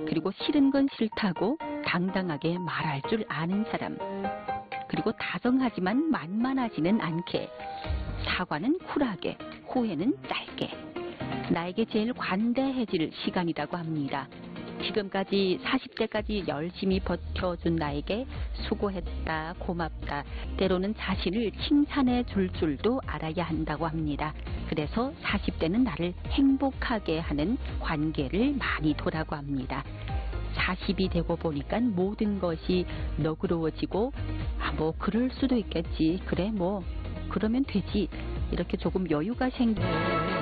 그리고 싫은 건 싫다고 당당하게 말할 줄 아는 사람. 그리고 다정하지만 만만하지는 않게. 사과는 쿨하게, 후회는 짧게. 나에게 제일 관대해질 시간이라고 합니다. 지금까지 40대까지 열심히 버텨준 나에게 수고했다, 고맙다, 때로는 자신을 칭찬해 줄 줄도 알아야 한다고 합니다. 그래서 40대는 나를 행복하게 하는 관계를 많이 두라고 합니다. 40이 되고 보니까 모든 것이 너그러워지고 뭐 그럴 수도 있겠지, 그래 뭐 그러면 되지, 이렇게 조금 여유가 생기고